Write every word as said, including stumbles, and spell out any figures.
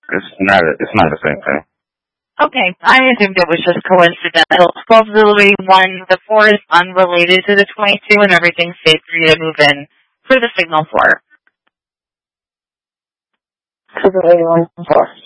It's not. It's not the same thing. Okay, I assumed it was just coincidental. twelve Zulu one, the four is unrelated to the twenty-two, and everything's safe for you to move in for the signal four. To the eighty-one four.